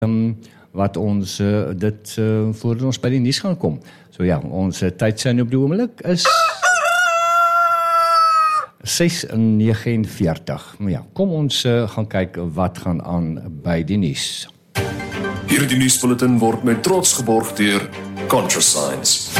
wat ons voor ons by die nuus gaan kom. So ja, ons tydsin op die oomblik is 6:49. Ja, kom ons gaan kyk wat gaan aan by die nuus. Hierdie nuusbulletin word met trots geborg deur ContraScience.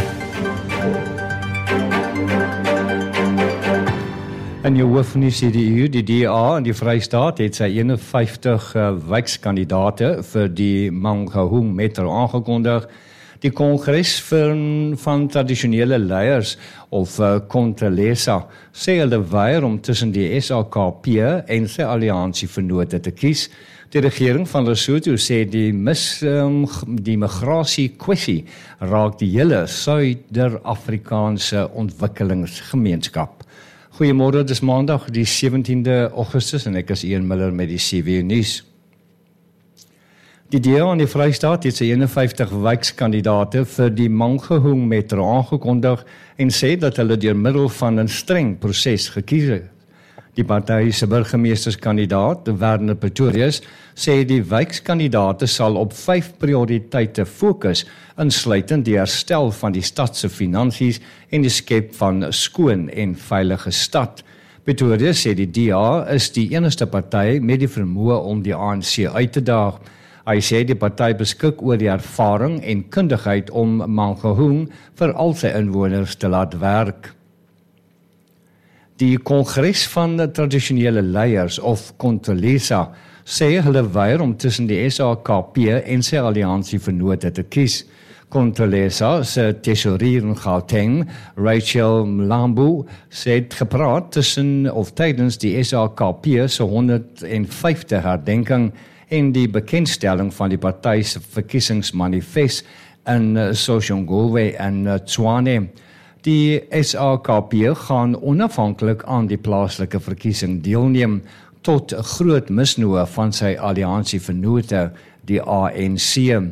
In jou hoofnuus die DA in die Vrystaat het sy 51 wijkskandidate vir die Mangaung Metro aangekondig. Die Kongres van tradisionele leiers of Controlesa sê hulle weier om tussen die SAKP en sy alliansievennote te kies. Die regering van Lesotho sê die migrasie-kwessie raak die hele Suider-Afrikaanse ontwikkelingsgemeenskap. Goeiemôre, dis Maandag die 17de Augustus en ek is Ian Miller met die CW Nuus. Die DA in die Vrystaat het sy 51 wijkskandidate vir die Mangaung Metro aangekondig en sê dat hulle deur middel van 'n streng proses gekies het. Die party se burgemeesterskandidaat, Werner Pretorius, sê die wijkskandidate sal op 5 prioriteite fokus, insluitend die herstel van die stad se finansies en die skep van 'n skoon en veilige stad. Pretorius sê die DA is die enigste party met die vermoë om die ANC uit te daag. Hy sê die party beskik oor die ervaring en kundigheid om Mangaung vir al sy inwoners te laat werk. Die Kongres van tradisionele leiers of Controlesa sê hulle weier om tussen die SAKP en sy alliansievennote te kies. Controlesa se tesourier in Gauteng, Rachel Mlambo, sê het gepraat tydens die SAKP se 150 herdenking en die bekendstelling van die party se verkiesingsmanifest in Soshanguve en Tshwane. Die SAKP gaan onafhanklik aan die plaaslike verkiesing deelneem tot groot misnoë van sy alliansievennote, die ANC.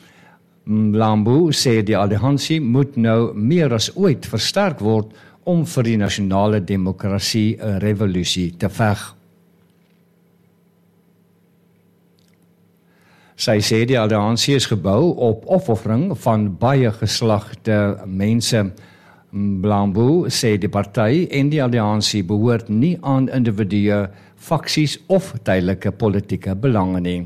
Mlambo sê die alliansie moet nou meer as ooit versterk word om vir die nasionale demokrasie 'n revolusie te veg. Sy sê die alliansie is gebou op opoffering van baie geslagte mense. Mlambo sê die party en die alliansie behoort nie aan individue, faksies of tydelike politieke belange nie.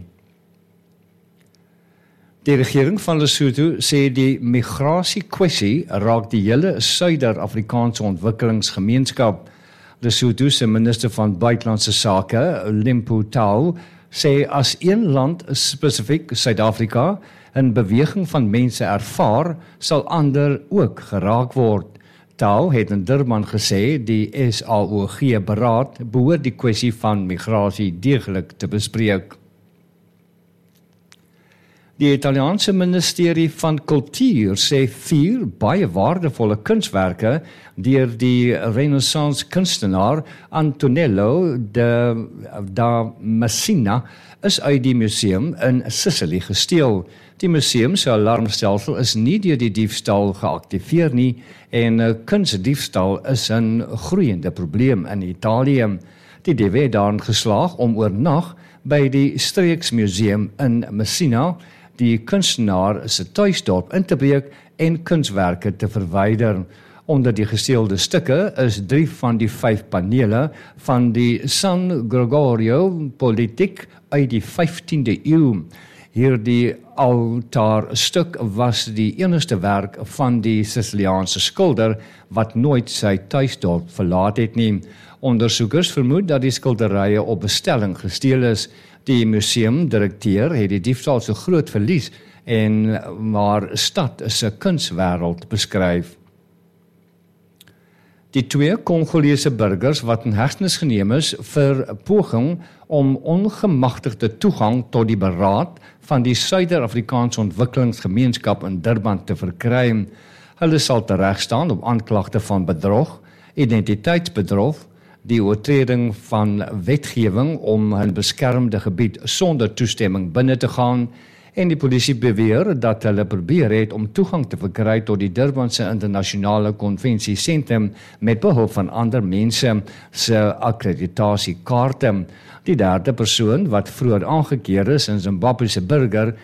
Die regering van Lesotho sê die migrasie-kwessie raak die hele Suider-Afrikaanse ontwikkelingsgemeenskap. Lesotho se minister van buitelandse sake, Limpo Tau, sê as een land, spesifiek Suid-Afrika, 'n beweging van mense ervaar, sal ander ook geraak word. Tau het in Durban gesê die SAOG beraad behoort die kwessie van migrasie deeglik te bespreek. Die Italiaanse ministerie van Kultuur sê 4 baie waardevolle kunswerke deur die Renaissance kunstenaar Antonello da Messina is uit die museum in Sicily gesteel. Die museum se alarmstelsel is nie deur die diefstal geaktiveer nie en kunstdiefstal is 'n groeiende probleem in Italië. Die DW het daarin geslaag om oornag by die Streeksmuseum in Messina die kunstenaar se tuisdorp in te breek en kunswerke te verwyder. Onder die gesteelde stukke is 3 van die 5 panele van die San Gregorio Politiek uit die 15de eeu. Hierdie altaarstuk was die enigste werk van die Siciliaanse skilder wat nooit sy tuisdorp verlaat het nie. Ondersoekers vermoed dat die skilderye op bestelling gesteel is. Die museumdirekteur het die diefstal so groot verlies en maar stad se kunswêreld beskryf. Die 2 Congolese burgers wat in hegtenis geneem is vir poging om ongemagtigde toegang tot die beraad van die Suider-Afrikaanse ontwikkelingsgemeenskap in Durban te verkry. Hulle sal teregstaan op aanklagte van bedrog, identiteitsbedrog, die oortreding van wetgewing om 'n beskermde gebied sonder toestemming binne te gaan En die polisie beweer dat hulle probeer het om toegang te verkry tot die Durbanse internasionale konvensiesentrum met behulp van ander mense se akkreditasiekaarte. Die derde persoon wat vroeër aangekeer is, 'n Zimbabwese burger,